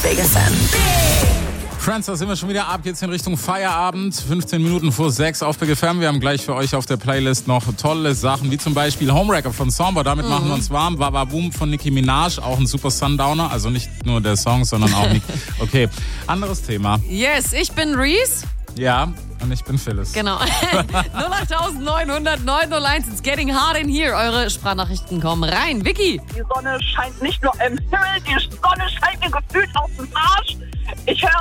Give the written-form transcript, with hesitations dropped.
Big FM. Friends, da sind wir schon wieder ab. Jetzt in Richtung Feierabend. 15 Minuten vor 6 auf Big FM. Wir haben gleich für euch auf der Playlist noch tolle Sachen, wie zum Beispiel Homewrecker von Samba. Damit machen wir uns warm. Wawa Boom von Nicki Minaj, auch ein super Sundowner. Also nicht nur der Song, sondern auch Nick. Okay, anderes Thema. Yes, ich bin Reese. Ja, und ich bin Phyllis. Genau. 08900 901. It's getting hard in here. Eure Sprachnachrichten kommen rein. Vicky. Die Sonne scheint nicht nur im Himmel, die Sonne scheint mir gefühlt auf den Arsch. Ich höre